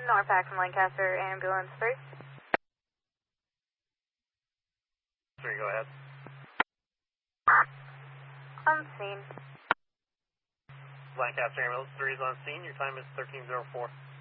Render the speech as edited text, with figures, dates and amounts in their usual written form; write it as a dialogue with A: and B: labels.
A: Norpac from Lancaster, ambulance 3.
B: 3, go ahead.
A: On scene.
B: Lancaster ambulance 3 is on scene. Your time is 13:04.